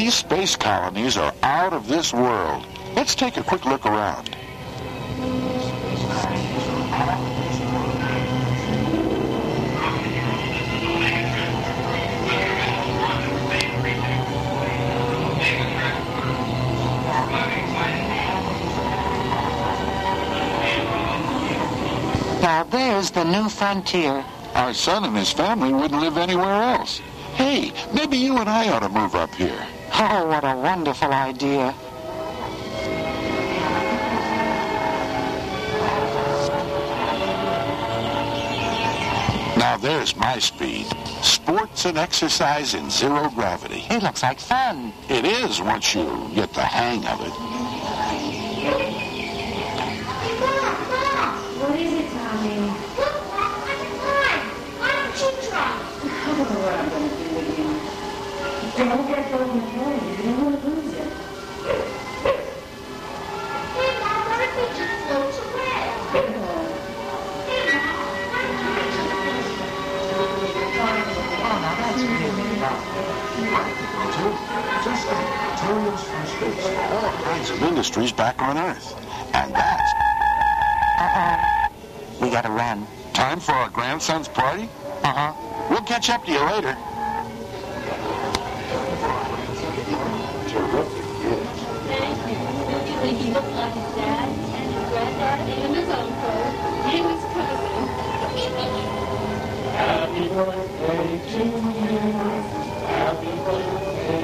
These space colonies are out of this world. Let's take a quick look around. Now there's the new frontier. Our son and his family wouldn't live anywhere else. Hey, maybe you and I ought to move up here. Oh, what a wonderful idea. Now there's my speed. Sports and exercise in zero gravity. It looks like fun. It is once you get the hang of it. What is it, Tommy? Look, Mom, I can fly. Why don't you try? I don't know what I'm going to do with you. Don't get those toys. You don't want to lose it. Hey, Mom, what if we just float away? Hey, Mom, why don't you just Oh, now that's really Just tutorials from space. All kinds of industries back on Earth. And that's... We gotta run. Time for our grandson's party? We'll catch up to you later. Terrific gift. Thank you. He looked like his dad and his granddad and his uncle and his cousin. Happy birthday to you. Happy birthday.